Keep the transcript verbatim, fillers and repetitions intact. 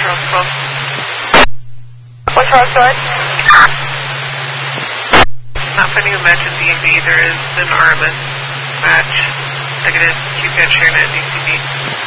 Roswell. What's Roswell? Not finding a match in D M V. There is an R M S match. Negative. Keep that sharing at D C B.